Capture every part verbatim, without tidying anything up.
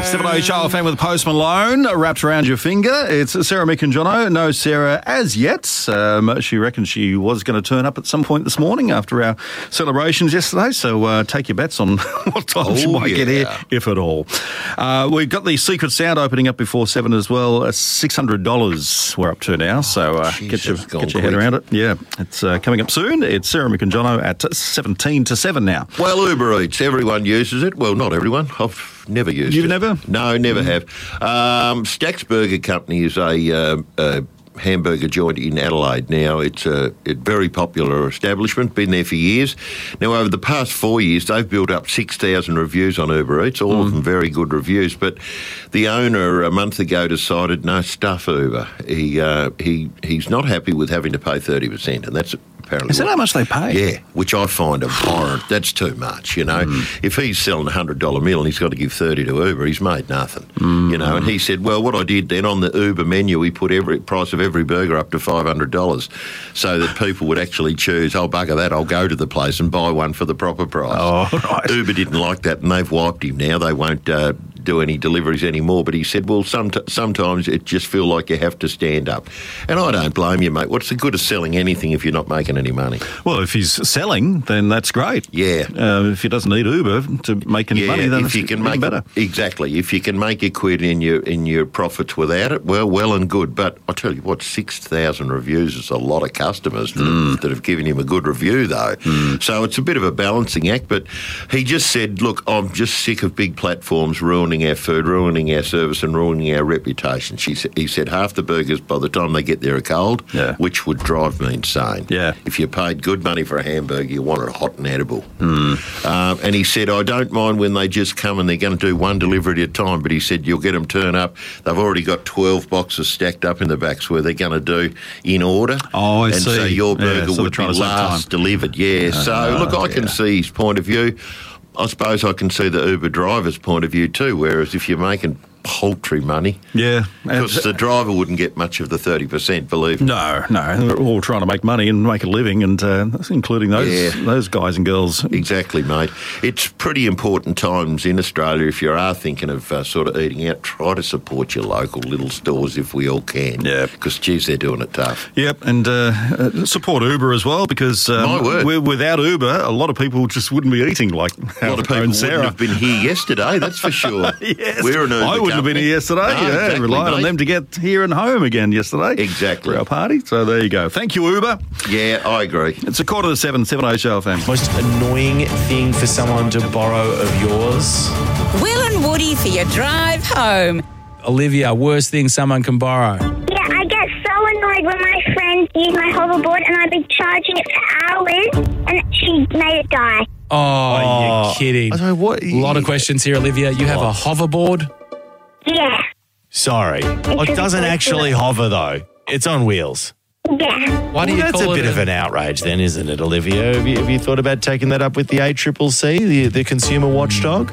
seven A H L fan with Post Malone wrapped around your finger. It's Sarah, Mick and Jono. No Sarah as yet. Um, she reckons she was going to turn up at some point this morning after our celebrations yesterday. So uh, take your bets on what time oh, she might yeah. get here, if at all. Uh, we've got the Secret Sound opening up before seven as well. Uh, six hundred dollars we're up to now. So uh, oh, get your, get your head around it. Yeah, it's uh, coming up soon. It's Sarah, Mick and Jono at seventeen to seven now. Well, Uber Eats, everyone uses it. Well, not everyone. I've never used You've it. You've never? No, never have. Um, Stack's Burger Company is a, uh, a hamburger joint in Adelaide now. It's a, a very popular establishment, been there for years. Now, over the past four years, they've built up six thousand reviews on Uber Eats, all mm. of them very good reviews, but the owner a month ago decided, no, stuff Uber. He, uh, he, he's not happy with having to pay thirty percent, and that's apparently... Is that how much they pay? Yeah, which I find abhorrent. That's too much, you know. Mm. If he's selling a one hundred dollars meal and he's got to give thirty to Uber, he's made nothing, mm. you know. And he said, well, what I did then on the Uber menu, we put every price of every burger up to five hundred dollars so that people would actually choose, oh, bugger that, I'll go to the place and buy one for the proper price. Oh, right. Uber didn't like that, and they've wiped him now. They won't uh, do any deliveries anymore. But he said, well, some sometimes it just feel like you have to stand up. And I don't blame you, mate. What's the good of selling anything if you're not making any money? Well, if he's selling, then that's great. Yeah. Uh, if he doesn't need Uber to make any yeah, money, then if you it's can make better. It, exactly. If you can make a quid in your in your profits without it, well, well and good. But I tell you what, six thousand reviews is a lot of customers that, mm. have, that have given him a good review, though. Mm. So it's a bit of a balancing act. But he just said, look, I'm just sick of big platforms ruining our food, ruining our service and ruining our reputation. She said, he said half the burgers by the time they get there are cold, yeah. which would drive me insane. Yeah. If you paid good money for a hamburger, you want it hot and edible. Mm. Um, and he said, I don't mind when they just come and they're going to do one delivery at a time, but he said you'll get them turn up. They've already got twelve boxes stacked up in the backs where they're going to do in order. Oh, I and see. And so your burger yeah, so would be last delivered. Yeah. Uh, so, look, I can yeah. see his point of view. I suppose I can see the Uber driver's point of view too, whereas if you're making paltry money. Yeah. Because the driver wouldn't get much of the thirty percent, believe me. No, no. They're all trying to make money and make a living, and uh, including those yeah. those guys and girls. Exactly, mate. It's pretty important times in Australia. If you are thinking of uh, sort of eating out, try to support your local little stores if we all can. Yeah. Because, geez, they're doing it tough. Yep, and uh, support Uber as well, because um, My word. without Uber, a lot of people just wouldn't be eating like a lot of people wouldn't have been here yesterday, that's for sure. Yes. We're an Uber I wouldn't company. have been here yesterday. No, yeah, exactly, relied mate. on them to get here and home again yesterday. Exactly. For our party. So there you go. Thank you, Uber. Yeah, I agree. It's a quarter to seven, seven A H L fam. Most annoying thing for someone to borrow of yours? Will and Woody for your drive home. Olivia, worst thing someone can borrow? Yeah, I get so annoyed when my friends use my hoverboard and I've been charging it for hours and she made it die. Oh, Oh. you're kidding. I don't know what. A lot of questions here, Olivia. You have a hoverboard? Yeah, Sorry. It just doesn't goes actually through it. hover, though. It's on wheels. yeah. Why do Well, you that's a call bit it of an outrage then, isn't it, Olivia? Have you, have you thought about taking that up with the A C C C, the, the consumer watchdog?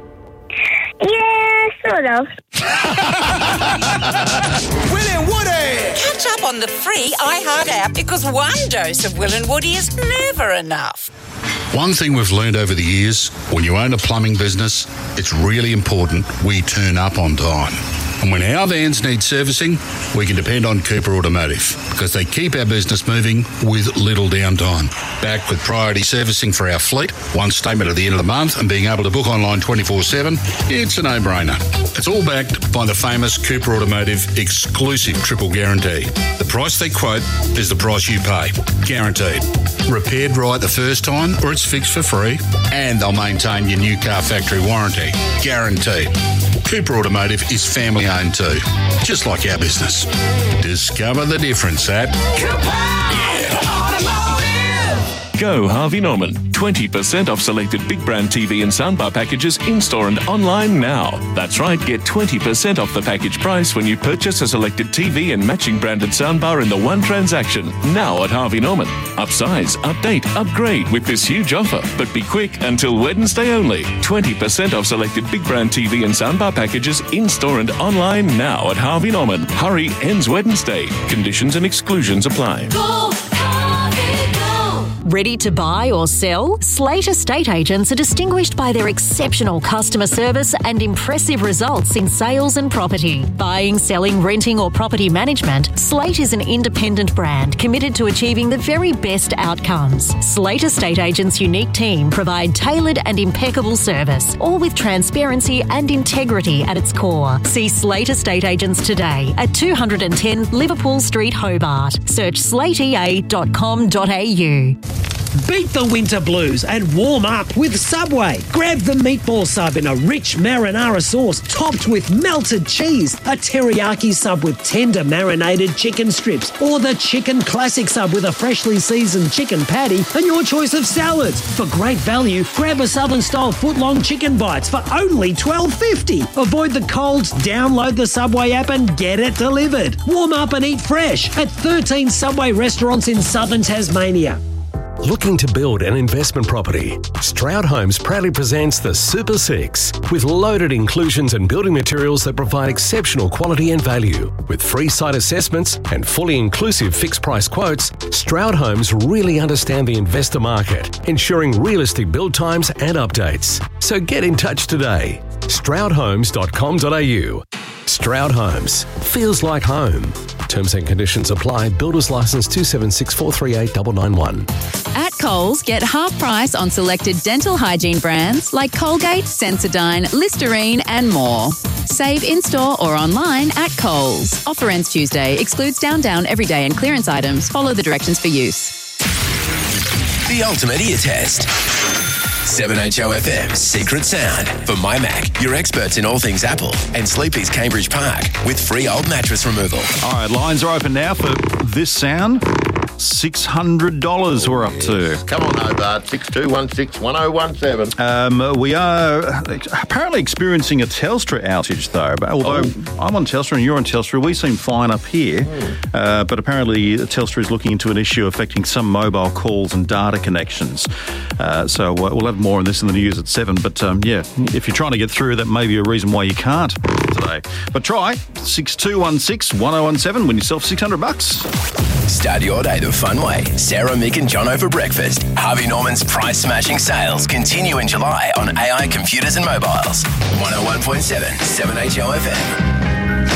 Yeah, sort of. Will and Woody! Catch up on the free iHeart app because one dose of Will and Woody is never enough. One thing we've learned over the years, when you own a plumbing business, it's really important we turn up on time. And when our vans need servicing, we can depend on Cooper Automotive because they keep our business moving with little downtime. Backed with priority servicing for our fleet, one statement at the end of the month, and being able to book online twenty-four seven, it's a no-brainer. It's all backed by the famous Cooper Automotive exclusive triple guarantee. The price they quote is the price you pay. Guaranteed. Repaired right the first time or it's fixed for free, and they'll maintain your new car factory warranty. Guaranteed. Cooper Automotive is family owned too, just like our business. Discover the difference at Cooper Automotive! Go Harvey Norman. twenty percent off selected big brand T V and soundbar packages in-store and online now. That's right, get twenty percent off the package price when you purchase a selected T V and matching branded soundbar in the one transaction. Now at Harvey Norman. Upsize, update, upgrade with this huge offer. But be quick until Wednesday only. twenty percent off selected big brand T V and soundbar packages in-store and online now at Harvey Norman. Hurry, ends Wednesday. Conditions and exclusions apply. Go, Harvey, go! Ready to buy or sell? Slate Estate Agents are distinguished by their exceptional customer service and impressive results in sales and property. Buying, selling, renting or property management, Slate is an independent brand committed to achieving the very best outcomes. Slate Estate Agents' unique team provide tailored and impeccable service, all with transparency and integrity at its core. See Slate Estate Agents today at two ten Liverpool Street, Hobart. Search slate e a dot com dot a u. Beat the winter blues and warm up with Subway. Grab the meatball sub in a rich marinara sauce topped with melted cheese, a teriyaki sub with tender marinated chicken strips, or the chicken classic sub with a freshly seasoned chicken patty and your choice of salads. For great value, grab a Southern-style foot-long chicken bites for only twelve fifty. Avoid the colds, download the Subway app and get it delivered. Warm up and eat fresh at thirteen Subway restaurants in southern Tasmania. Looking to build an investment property? Stroud Homes proudly presents the Super Six with loaded inclusions and building materials that provide exceptional quality and value. With free site assessments and fully inclusive fixed price quotes, Stroud Homes really understand the investor market, ensuring realistic build times and updates. So get in touch today. stroud homes dot com dot a u. Stroud Homes. Feels like home. Terms and conditions apply. Builder's license two seven six four three eight nine nine one. At Coles, get half price on selected dental hygiene brands like Colgate, Sensodyne, Listerine and more. Save in-store or online at Coles. Offer ends Tuesday. Excludes Down Down, everyday and clearance items. Follow the directions for use. The ultimate ear test. seven H O F M Secret Sound for My Mac, your experts in all things Apple, and Sleepy's Cambridge Park with free old mattress removal. All right, lines are open now for this sound. six hundred dollars we're up to. Come on, Hobart, six two one six one oh one seven. Um, we are apparently experiencing a Telstra outage, though. But although oh. I'm on Telstra and you're on Telstra, we seem fine up here. Mm. Uh, but apparently Telstra is looking into an issue affecting some mobile calls and data connections. Uh, so uh, we'll have more on this in the news at seven. But um, yeah, if you're trying to get through, that may be a reason why you can't today. But try six two one six one oh one seven, win yourself six hundred bucks. Start your day the fun way. Sarah, Mick and John over breakfast. Harvey Norman's price-smashing sales continue in July on A I computers and mobiles. one oh one point seven, seven H O F M.